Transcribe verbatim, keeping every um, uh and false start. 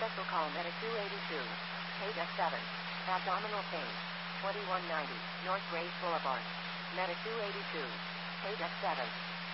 Also call Meta two eighty-two. Paid F seven. Abdominal pain. twenty-one ninety. North Grace Boulevard. Meta two eighty-two. Paid F seven.